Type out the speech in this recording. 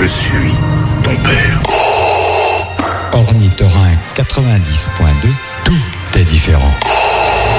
Je suis ton père. Ornithorynque 90.2, tout est différent.